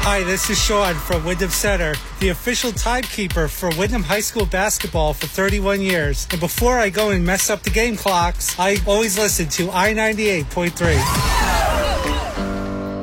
Hi, this is Sean from Wyndham Center, the official timekeeper for Wyndham High School basketball for 31 years. And before I go and mess up the game clocks, I always listen to I-98.3.